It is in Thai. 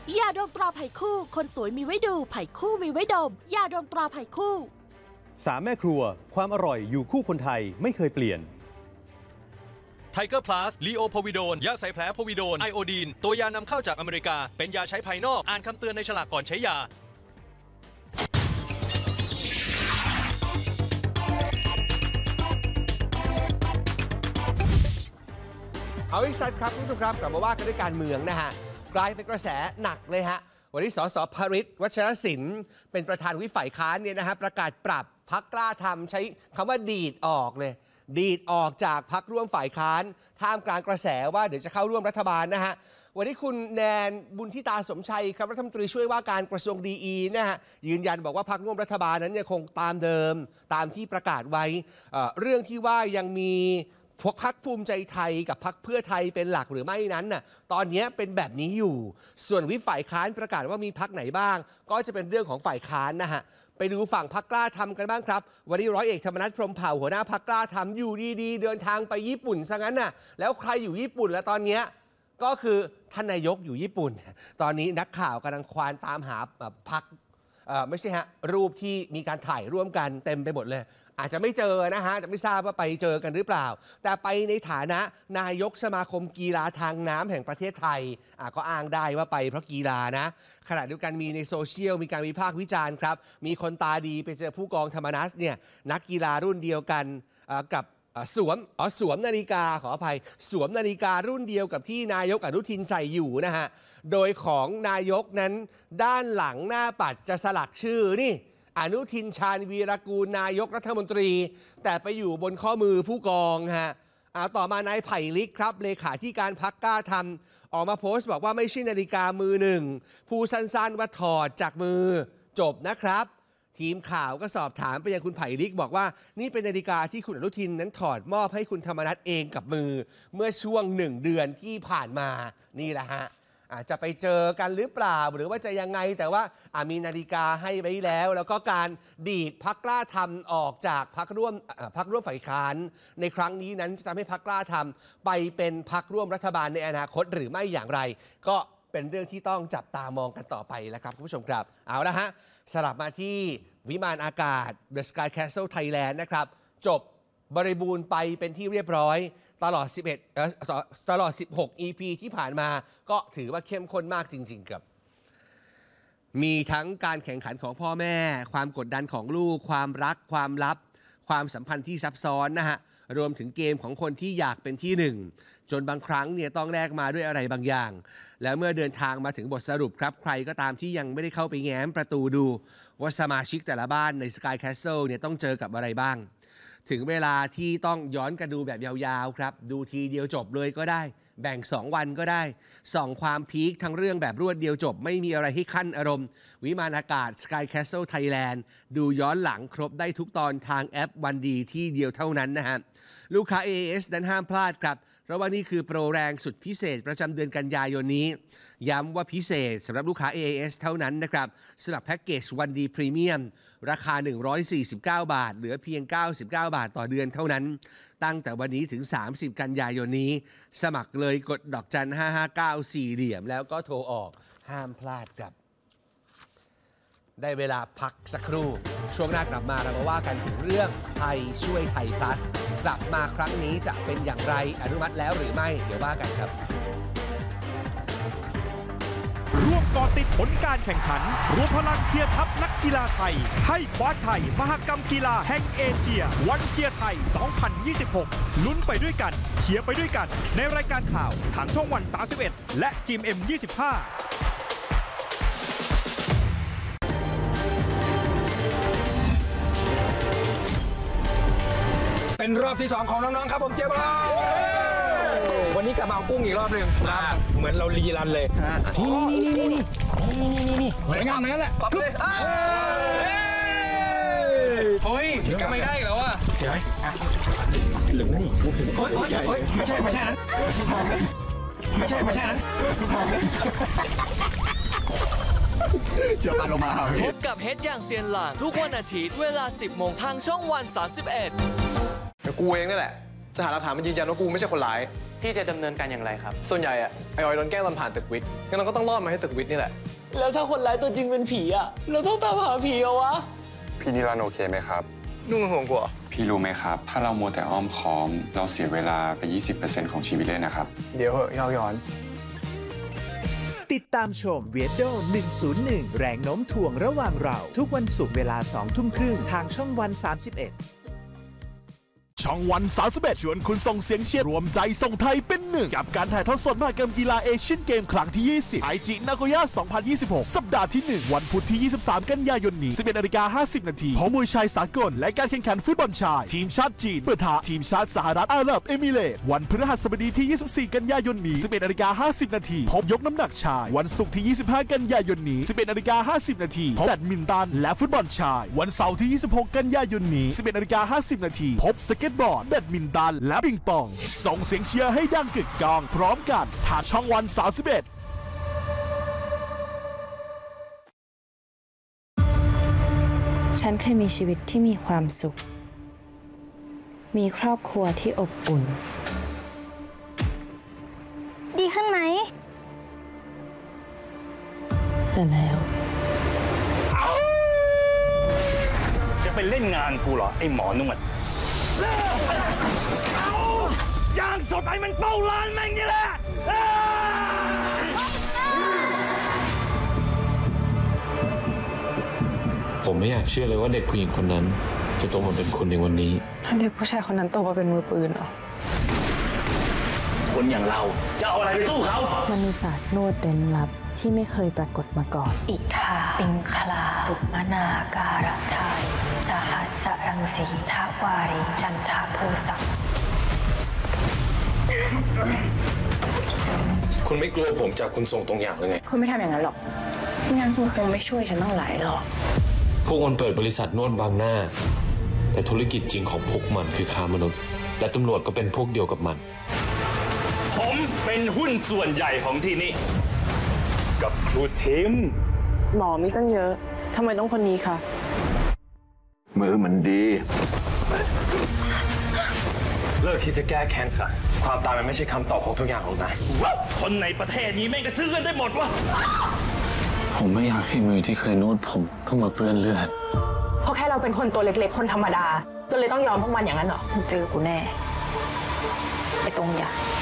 ยาดมตราไผ่คู่คนสวยมีไว้ดูไผ่คู่มีไว้ดมยาดมตราไผ่คู่ 3 แม่ครัวความอร่อยอยู่คู่คนไทยไม่เคยเปลี่ยนไทเกอร์พลัสลีโอโพวิโดนยาใส่แผลโพวิโดนไอโอดีนตัวยานำเข้าจากอเมริกาเป็นยาใช้ภายนอกอ่านคำเตือนในฉลากก่อนใช้ยาเอาอีกชัดครับคุณผู้ชมครับกลับมาว่ากันด้วยการเมืองนะฮะกลายเป็นกระแสหนักเลยฮะวันนี้สสภริษฐ์วัชรศิลป์เป็นประธานวิปฝ่ายค้านเนี่ยนะฮะประกาศปรับพรรคกล้าทำใช้คำว่าดีดออกเลยดีดออกจากพรรคร่วมฝ่ายค้านท่ามกลางกระแสว่าเดี๋ยวจะเข้าร่วมรัฐบาลนะฮะวันนี้คุณแนนบุญทิตาสมชัยครับรัฐมนตรีช่วยว่าการกระทรวงดีนะฮะยืนยันบอกว่าพรรคร่วมรัฐบาลนั้นยังคงตามเดิมตามที่ประกาศไว้เรื่องที่ว่ายังมีพวกพรรคภูมิใจไทยกับพรรคเพื่อไทยเป็นหลักหรือไม่นั้นน่ะตอนนี้เป็นแบบนี้อยู่ส่วนวิปฝ่ายค้านประกาศว่ามีพรรคไหนบ้างก็จะเป็นเรื่องของฝ่ายค้านนะฮะไปดูฝั่งพรรคกล้าทำกันบ้างครับวันนี้ร้อยเอกธรรมนัสพรหมเผ่าหัวหน้าพรรคกล้าทำอยู่ดีๆเดินทางไปญี่ปุ่นซะงั้นน่ะแล้วใครอยู่ญี่ปุ่นแล้วตอนนี้ก็คือท่านนายกอยู่ญี่ปุ่นตอนนี้นักข่าวกำลังควานตามหาพรรคไม่ใช่ฮะรูปที่มีการถ่ายร่วมกันเต็มไปหมดเลยอาจจะไม่เจอนะฮะจะไม่ทราบว่าไปเจอกันหรือเปล่าแต่ไปในฐานะนายกสมาคมกีฬาทางน้ำแห่งประเทศไทยก็อ้างได้ว่าไปเพราะกีฬานะขณะเดียวกันมีในโซเชียลมีการวิพากษ์วิจารณ์ครับมีคนตาดีไปเจอผู้กองธรรมนัสเนี่ยนักกีฬารุ่นเดียวกันกับสวมนาฬิกาขออภัยสวมนาฬิการุ่นเดียวกับที่นายกอนุทินใส่อยู่นะฮะโดยของนายกนั้นด้านหลังหน้าปัดจะสลักชื่อนี่อนุทินชาญวีรกูลนายกรัฐมนตรีแต่ไปอยู่บนข้อมือผู้กองฮะต่อมานายไผ่ลิกครับเลขาธิการพรรคกล้าทำออกมาโพสต์บอกว่าไม่ใช่นาฬิกามือหนึ่งผู้สั้นๆว่าถอดจากมือจบนะครับทีมข่าวก็สอบถามไปยังคุณไผ่ลิกบอกว่านี่เป็นนาฬิกาที่คุณอนุทินนั้นถอดมอบให้คุณธรรมนัสเองกับมือเมื่อช่วง1 เดือนที่ผ่านมานี่แหละฮะอาจจะไปเจอกันหรือเปล่าหรือว่าจะยังไงแต่ว่ามีนาฬิกาให้ไว้แล้วก็การดีดพรรคกล้าทำออกจากพรรคร่วมฝ่ายค้านในครั้งนี้นั้นจะทำให้พรรคกล้าทำไปเป็นพรรคร่วมรัฐบาลในอนาคตหรือไม่อย่างไรก็เป็นเรื่องที่ต้องจับตามองกันต่อไปแล้วครับคุณผู้ชมครับเอาละฮะสลับมาที่วิมานอากาศ The Sky Castle Thailand นะครับจบบริบูรณ์ไปเป็นที่เรียบร้อยตลอด16 EP ที่ผ่านมาก็ถือว่าเข้มข้นมากจริงๆครับมีทั้งการแข่งขันของพ่อแม่ความกดดันของลูกความรักความลับความสัมพันธ์ที่ซับซ้อนนะฮะรวมถึงเกมของคนที่อยากเป็นที่หนึ่งจนบางครั้งเนี่ยต้องแลกมาด้วยอะไรบางอย่างแล้วเมื่อเดินทางมาถึงบทสรุปครับใครก็ตามที่ยังไม่ได้เข้าไปแง้มประตูดูว่าสมาชิกแต่ละบ้านใน Sky Castle เนี่ยต้องเจอกับอะไรบ้างถึงเวลาที่ต้องย้อนกันดูแบบยาวๆครับดูทีเดียวจบเลยก็ได้แบ่ง2 วันก็ได้ส่องความพีคทั้งเรื่องแบบรวดเดียวจบไม่มีอะไรให้ขั้นอารมณ์วิมานอากาศ Sky Castle Thailand ดูย้อนหลังครบได้ทุกตอนทางแอปวันดีที่เดียวเท่านั้นนะฮะลูกค้า AIS นั้นห้ามพลาดครับเพราะว่านี่คือโปรแรงสุดพิเศษประจำเดือนกันยายนนี้ย้ำว่าพิเศษสำหรับลูกค้า AIS เท่านั้นนะครับสำหรับแพ็กเกจวันดีพรีเมียมราคา149 บาทเหลือเพียง99 บาทต่อเดือนเท่านั้นตั้งแต่วันนี้ถึง30 กันยายนนี้สมัครเลยกดดอกจัน559 4เหลี่ยมแล้วก็โทรออกห้ามพลาดครับได้เวลาพักสักครู่ช่วงหน้ากลับมาเรามาว่ากันถึงเรื่องไทยช่วยไทย plus กลับมาครั้งนี้จะเป็นอย่างไรอนุมัติแล้วหรือไม่เดี๋ยวว่ากันครับร่วมก่อติดผลการแข่งขันรวมพลังเชียร์ทัพนักกีฬาไทยให้คว้าชัยมหกรรมกีฬาแห่งเอเชียวันเชียร์ไทย 2026 ลุ้นไปด้วยกันเชียร์ไปด้วยกันในรายการข่าวทางช่องวัน 31 และ GMM 25 เป็นรอบที่2ของน้องๆครับผมเจ๊บอลวันนี้กลับมาเอากุ้งอีกรอบหนึ่งเหมือนเรารีรันเลยนี่สวยงามนั้นแหละโอ้ยก็ไม่ได้แล้วอ่ะเดี๋ยวหรือนี่ไม่ใช่นั้นจะปาลงมาพบกับเฮดอย่างเซียนหลางทุกวันอาทิตย์เวลา 10 โมงทางช่องวัน 31 กูเองนี่แหละจะหาหลักฐานมันยืนยันว่ากูไม่ใช่คนร้ายพี่จะดำเนินการอย่างไรครับส่วนใหญ่อะไอออยโดนแกล้งตอนผ่านตึกวิทย์งั้นเราก็ต้องรอดมาให้ตึกวิทย์นี่แหละแล้วถ้าคนร้ายตัวจริงเป็นผีอะเราต้องตามหาผีเอาวะพี่นิรันดร์โอเคไหมครับนุ่งเป็นห่วงกูเหรอพี่รู้ไหมครับ ถ้าเรามัวแต่อ้อมค้อม เราเสียเวลาไป 20% ของชีวิตเลยนะครับเดี๋ยวเหอะย้อนติดตามชมเวียดโด101 แรงโน้มถ่วงระหว่างเรา ทุกวันศุกร์เวลา 2 ทุ่มครึ่งทางช่องวัน 31 ช่องวัน 31 ชวนคุณส่งเสียงเชียร์รวมใจส่งไทยเป็นหนึ่งกับการถ่ายทอดสดมหกรรมกีฬาเอเชียนเกมครั้งที่ 20 ไอจินาโกย่า 2026 สัปดาห์ที่ 1 วันพุธที่ 23 กันยายนนี้ 11:50 น.พบมวยชายสากลและการแข่งขันฟุตบอลชาย ทีมชาติจีนปะทะทีมชาติสหรัฐอาหรับเอมิเรตส์วันพฤหัสบดีที่ 24 กันยายนนี้ 11:50 น.พบยกน้ำหนักชายวันศุกร์ที่ 25 กันยายนนี้ 11:50 น.พบแบดมินตันและฟุตบอลชายวันเสาร์ที่ 26 กันยายนนี้ 11:50 น.พบสเก็ตบอร์ดแบดมินตันและปิงปองส่งเสียงเชียร์ให้ดังกึกก้องพร้อมกันทางช่องวัน 31 ฉันเคยมีชีวิตที่มีความสุข มีครอบครัวที่อบอุ่นดีขึ้นไหมแต่แล้วจะไปเล่นงานกูเหรอ ไอ้หมอนวดย่างสดไอ้มันเฝ้าร้านแม่งนี่แหละผมไม่อยากเชื่อเลยว่าเด็กผู้หญิงคนนั้นจะโตมาเป็นคนในวันนี้ถ้าเด็กผู้ชายคนนั้นโตมาเป็นมือปืนเหรอคนอย่างเราจะเอาอะไรไปสู้เขามันมีศาสตร์นวดเร้นลับที่ไม่เคยปรากฏมาก่อนอิทาปิงคลาสุมนาการะทายจาหัสรังสีทาวารีจันทาภูสักคุณไม่กลัวผมจับคุณส่งตรงอย่างเลยไงคุณไม่ทำอย่างนั้นหรอกงั้นคุณคงไม่ช่วยฉันต้องหลายหรอกพวกมันเปิดบริษัทนวดบางหน้า แต่ธุรกิจจริงของพวกมันคือค้ามนุษย์ และตำรวจก็เป็นพวกเดียวกับมันผมเป็นหุ้นส่วนใหญ่ของที่นี่กับครูทิมหมอมีตั้งเยอะทำไมต้องคนนี้คะมือมันดีเลิกคิดจะแก้แค้นซะความตายมันไม่ใช่คำตอบของทุกอย่างหรอกนะคนในประเทศนี้แม่งก็ซื้อกันได้หมดวะผมไม่อยากให้มือที่เคยนวดผมต้องมาเปื้อนเลือดเพราะแค่เราเป็นคนตัวเล็กๆคนธรรมดาก็เลยต้องยอมพวกมันอย่างนั้นเหรอเจอกูแน่ไอ้ตรงอย่าง